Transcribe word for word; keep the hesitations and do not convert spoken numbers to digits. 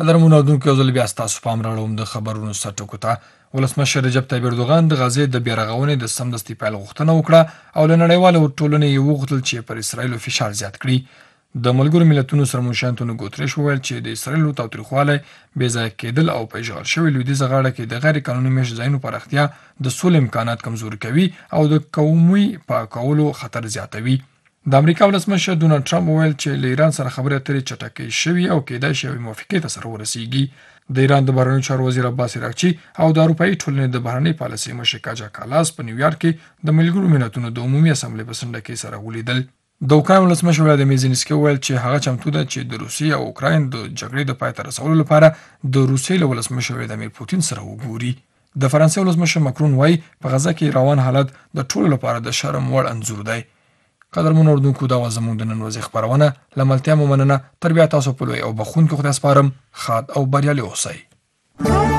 قدرمنو اورېدونکو یو ځل بیا ستاسو پام راوړم د خبرونو سرټکو ته. ولسمشر رجب طیب اردوغان د غزې د بیا رغونې د سمدستي پیل غوښتنه وکړه او له نړیوالې ټولنې یې وغوښتل چې پر اسرایلو فشار زیات کړي. د ملګرو ملتونو سرمنشي انتونیو ګوتریش وویل چې د اسرایلو تاوتریخوالی، بې ځایه کېدل او په اشغال شوې لویدیځه غاړه کې د غیر قانوني مېشت ځایونو پراختیا د سولې امکانات کمزوري کوي او د قومي پاکولو خطر زیاتوي. د امریکا ولسمشر ډونالډ ټرمپ وویل چې له ایران سره خبرې اترې چټکې شوي او کېدای شي یوې موافقې ته سره ورسیږي. د ایران د بهرنیو چارو وزیر عباس عراقچي او د اروپایي ټولنې د بهرنۍ پالیسۍ مشر کاجا کالاس په نیویارک کې د ملګرو ملتونو د عمومي اسامبلې په څنډه کې سره ولیدل. د اوکراین ولسمشر ولادیمیر زیلنسکي وویل چې هغه چمتو ده چې د روسیې او اوکراین د جګړې د پای ته رسولو لپاره د روسیې له ولسمشر ولادیمیر پوتین سره وګوري. د فرانسې ولسمشر مکرون وایي په غزه کې روان حالت د ټولو لپاره د شرم وړ انځور دی. قدرمنو اورېدونکو دا وه زموږ د نن ورځې خپرونه. له ملتیا مو مننه. تر بیا تاسو په لوی او بخښونکي خدای سپارم. ښاد او بریالي اوسئ.